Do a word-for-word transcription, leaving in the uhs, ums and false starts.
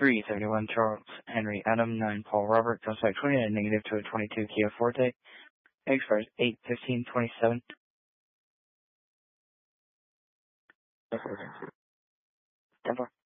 three seventy-one Charles Henry Adam nine Paul Robert comes back twenty and negative to a twenty-two Kia Forte. Expires eight fifteen twenty-seven. ten four.